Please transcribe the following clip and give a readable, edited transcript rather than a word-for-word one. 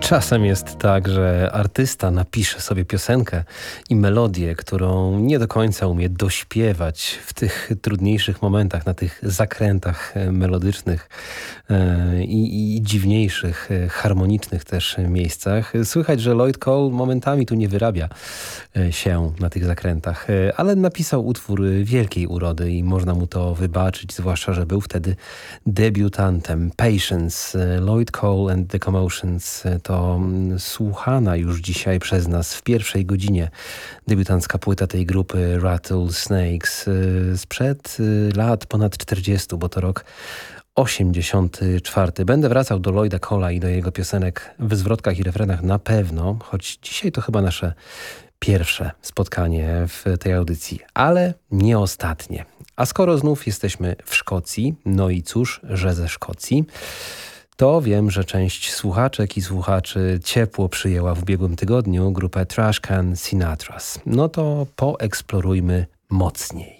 Czasem jest tak, że artysta napisze sobie piosenkę i melodię, którą nie do końca umie dośpiewać w tych trudniejszych momentach, na tych zakrętach melodycznych i dziwniejszych, harmonicznych też miejscach. Słychać, że Lloyd Cole momentami tu nie wyrabia się na tych zakrętach, ale napisał utwór wielkiej urody i można mu to wybaczyć, zwłaszcza, że był wtedy debiutantem. Patience, Lloyd Cole and the Commotions to słuchana już dzisiaj przez nas w pierwszej godzinie debiutancka płyta tej grupy Rattlesnakes sprzed lat ponad 40, bo to rok 84. Będę wracał do Lloyda Cole'a i do jego piosenek w zwrotkach i refrenach na pewno, choć dzisiaj to chyba nasze pierwsze spotkanie w tej audycji, ale nie ostatnie. A skoro znów jesteśmy w Szkocji, no i cóż, że ze Szkocji, to wiem, że część słuchaczek i słuchaczy ciepło przyjęła w ubiegłym tygodniu grupę Trashcan Sinatras. No to poeksplorujmy mocniej.